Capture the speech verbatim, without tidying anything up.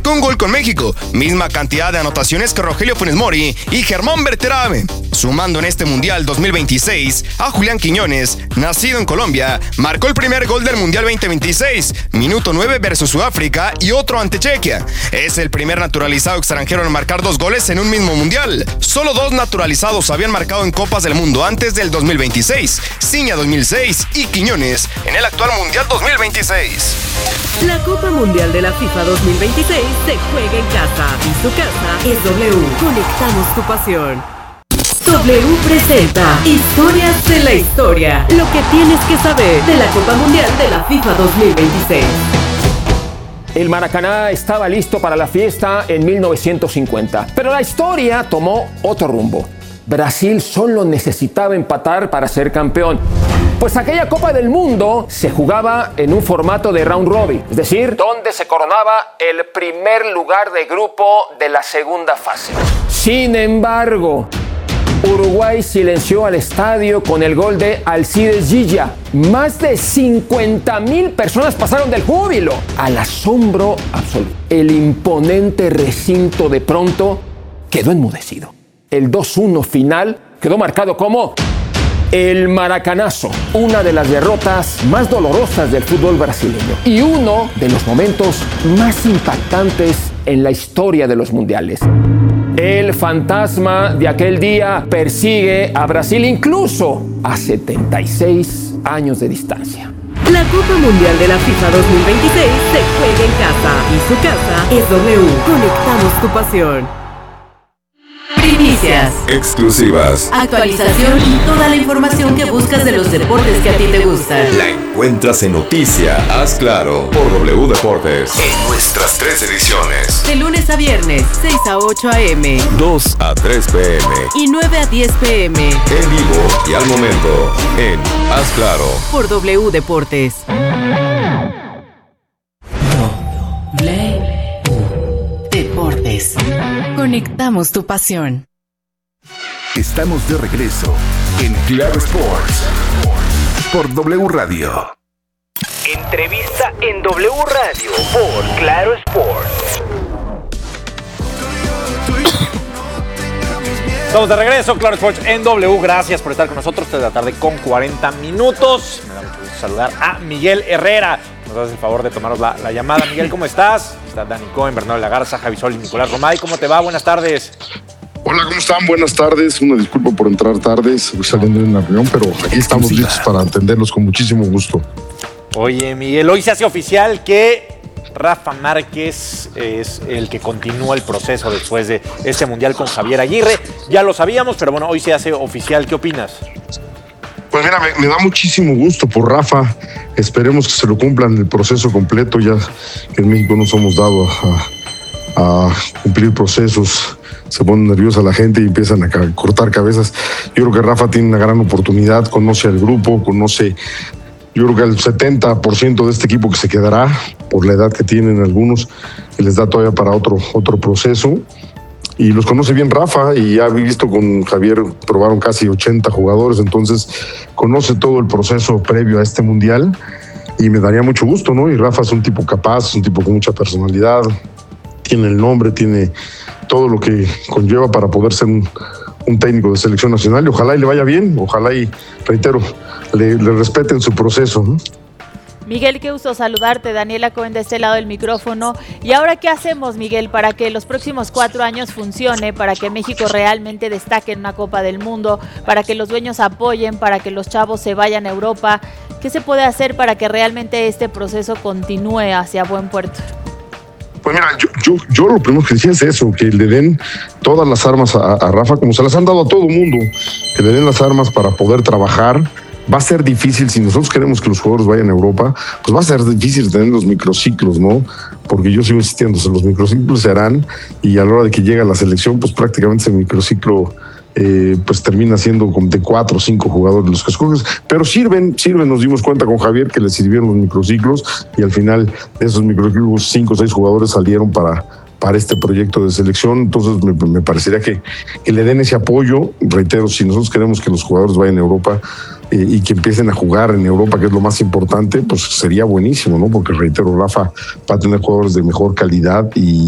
empató un gol con México, misma cantidad de anotaciones que Rogelio Funes Mori y Germán Berterame. Sumando en este Mundial dos mil veintiséis a Julián Quiñones, nacido en Colombia, marcó el primer gol del Mundial veinte veintiséis, minuto nueve versus Sudáfrica y otro ante Chequia. Es el primer naturalizado extranjero en marcar dos goles en un mismo Mundial. Solo dos naturalizados habían marcado en Copas del Mundo antes del dos mil veintiséis, Ciña dos mil seis y Quiñones en el actual Mundial dos mil veintiséis. La Copa Mundial de la FIFA dos mil veintiséis se juega en casa y su casa es W. Conectamos tu pasión. W presenta Historias de la Historia. Lo que tienes que saber de la Copa Mundial de la FIFA dos mil veintiséis. El Maracaná estaba listo para la fiesta en mil novecientos cincuenta, pero la historia tomó otro rumbo. Brasil solo necesitaba empatar para ser campeón, pues aquella Copa del Mundo se jugaba en un formato de round robin, es decir, donde se coronaba el primer lugar de grupo de la segunda fase. Sin embargo, Uruguay silenció al estadio con el gol de Alcides Gilla. Más de cincuenta mil personas pasaron del júbilo al asombro absoluto. El imponente recinto de pronto quedó enmudecido. El dos uno final quedó marcado como el Maracanazo, una de las derrotas más dolorosas del fútbol brasileño y uno de los momentos más impactantes en la historia de los mundiales. El fantasma de aquel día persigue a Brasil incluso a setenta y seis años de distancia. La Copa Mundial de la FIFA dos mil veintiséis se juega en casa y su casa es W. Conectamos tu pasión. Primicias, exclusivas, actualización y toda la información que buscas de los deportes que a ti te gustan. La encuentras en Noticia, Haz Claro, por W Deportes. En nuestras tres ediciones. De lunes a viernes, seis a ocho a eme, dos a tres pe eme y nueve a diez pe eme. En vivo y al momento, en Haz Claro, por W Deportes. W Deportes. Conectamos tu pasión. Estamos de regreso en Claro Sports por W Radio. Entrevista en W Radio por Claro Sports. Estamos de regreso, Claro Sports en W. Gracias por estar con nosotros desde la tarde con cuarenta minutos. Me da mucho gusto saludar a Miguel Herrera. Nos haces el favor de tomarnos la, la llamada. Miguel, ¿cómo estás? Está Dani Cohen, Bernardo Lagarza, Javi Sol y Nicolás Romay. ¿Cómo te va? Buenas tardes. Hola, ¿cómo están? Buenas tardes. Una disculpa por entrar tarde, estoy saliendo de una reunión, pero aquí estamos listos para atenderlos con muchísimo gusto. Oye, Miguel, hoy se hace oficial que Rafa Márquez es el que continúa el proceso después de este Mundial con Javier Aguirre. Ya lo sabíamos, pero bueno, hoy se hace oficial. ¿Qué opinas? Pues mira, me, me da muchísimo gusto por Rafa. Esperemos que se lo cumplan el proceso completo, ya que en México no somos dados a, a cumplir procesos. Se pone nerviosa la gente y empiezan a ca- cortar cabezas. Yo creo que Rafa tiene una gran oportunidad, conoce al grupo, conoce, yo creo que el setenta por ciento de este equipo que se quedará, por la edad que tienen algunos, que les da todavía para otro, otro proceso. Y los conoce bien Rafa y ha visto con Javier, probaron casi ochenta jugadores, entonces conoce todo el proceso previo a este Mundial y me daría mucho gusto, ¿no? Y Rafa es un tipo capaz, es un tipo con mucha personalidad, tiene el nombre, tiene todo lo que conlleva para poder ser un, un técnico de selección nacional y ojalá y le vaya bien, ojalá y, reitero, le, le respeten su proceso, ¿no? Miguel, qué gusto saludarte. Daniela Cohen de este lado del micrófono. ¿Y ahora qué hacemos, Miguel, para que los próximos cuatro años funcione, para que México realmente destaque en una Copa del Mundo, para que los dueños apoyen, para que los chavos se vayan a Europa? ¿Qué se puede hacer para que realmente este proceso continúe hacia buen puerto? Pues mira, yo, yo, yo lo primero que decía es eso, que le den todas las armas a, a Rafa, como se las han dado a todo mundo, que le den las armas para poder trabajar. Va a ser difícil, si nosotros queremos que los jugadores vayan a Europa, pues va a ser difícil tener los microciclos, ¿no? Porque yo sigo insistiendo, los microciclos se harán y a la hora de que llega la selección, pues prácticamente ese microciclo eh, pues termina siendo como de cuatro o cinco jugadores los que escoges, pero sirven, sirven, nos dimos cuenta con Javier que le sirvieron los microciclos y al final de esos microciclos cinco o seis jugadores salieron para... para este proyecto de selección, entonces me, me parecería que, que le den ese apoyo. Reitero, si nosotros queremos que los jugadores vayan a Europa eh, y que empiecen a jugar en Europa, que es lo más importante, pues sería buenísimo, ¿no? Porque reitero, Rafa va a tener jugadores de mejor calidad y